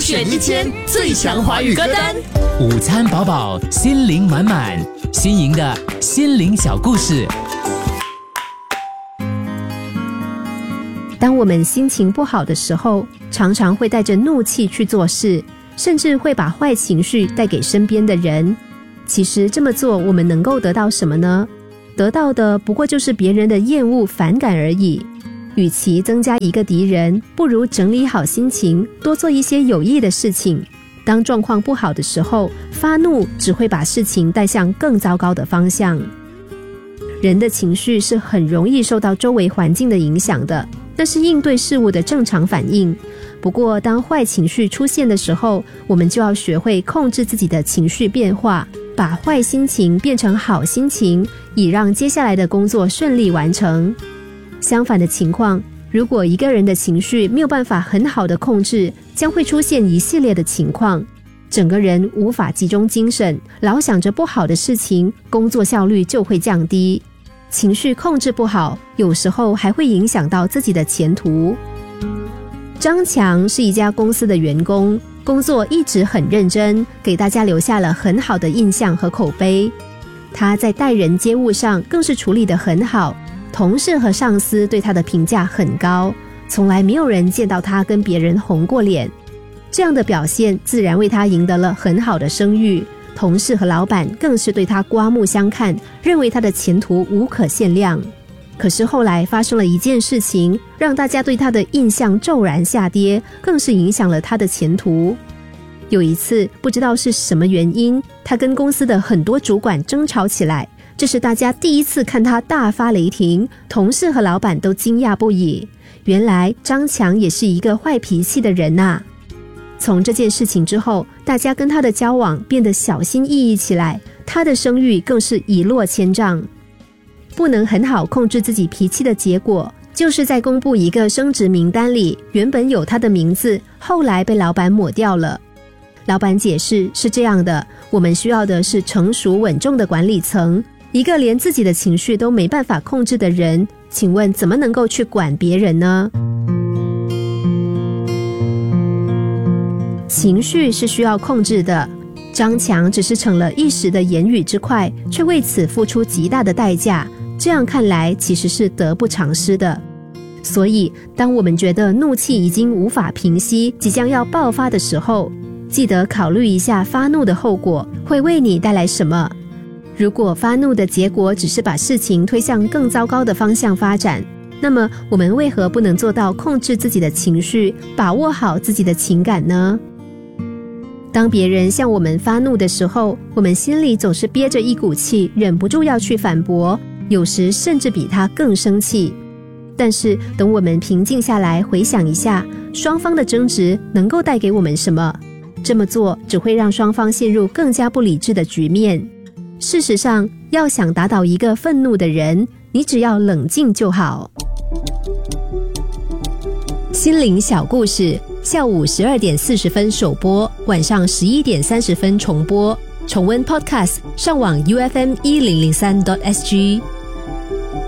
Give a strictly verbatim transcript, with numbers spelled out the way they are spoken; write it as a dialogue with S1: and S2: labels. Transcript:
S1: 选一千最强华语歌单。
S2: 午餐饱饱，心灵满满，新颖的心灵小故事。
S3: 当我们心情不好的时候，常常会带着怒气去做事，甚至会把坏情绪带给身边的人。其实这么做，我们能够得到什么呢？得到的不过就是别人的厌恶、反感而已。与其增加一个敌人，不如整理好心情，多做一些有益的事情。当状况不好的时候，发怒只会把事情带向更糟糕的方向。人的情绪是很容易受到周围环境的影响的，那是应对事物的正常反应。不过当坏情绪出现的时候，我们就要学会控制自己的情绪变化，把坏心情变成好心情，以让接下来的工作顺利完成。相反的情况，如果一个人的情绪没有办法很好的控制，将会出现一系列的情况，整个人无法集中精神，老想着不好的事情，工作效率就会降低。情绪控制不好，有时候还会影响到自己的前途。张强是一家公司的员工，工作一直很认真，给大家留下了很好的印象和口碑。他在待人接物上更是处理得很好，同事和上司对他的评价很高，从来没有人见到他跟别人红过脸。这样的表现自然为他赢得了很好的声誉，同事和老板更是对他刮目相看，认为他的前途无可限量。可是后来发生了一件事情，让大家对他的印象骤然下跌，更是影响了他的前途。有一次，不知道是什么原因，他跟公司的很多主管争吵起来，这是大家第一次看他大发雷霆，同事和老板都惊讶不已。原来张强也是一个坏脾气的人啊。从这件事情之后，大家跟他的交往变得小心翼翼起来，他的声誉更是一落千丈。不能很好控制自己脾气的结果，就是在公布一个升职名单里，原本有他的名字，后来被老板抹掉了。老板解释是这样的，我们需要的是成熟稳重的管理层，一个连自己的情绪都没办法控制的人，请问怎么能够去管别人呢？情绪是需要控制的，张强只是逞了一时的言语之快，却为此付出极大的代价，这样看来其实是得不偿失的。所以当我们觉得怒气已经无法平息，即将要爆发的时候，记得考虑一下发怒的后果会为你带来什么。如果发怒的结果只是把事情推向更糟糕的方向发展，那么我们为何不能做到控制自己的情绪，把握好自己的情感呢？当别人向我们发怒的时候，我们心里总是憋着一股气，忍不住要去反驳，有时甚至比他更生气。但是等我们平静下来，回想一下双方的争执能够带给我们什么，这么做只会让双方陷入更加不理智的局面。事实上，要想打倒一个愤怒的人，你只要冷静就好。心灵小故事，下午十二点四十分首播，晚上十一点三十分重播。重温 Podcast， 上网 U F M 一零零三 点 S G。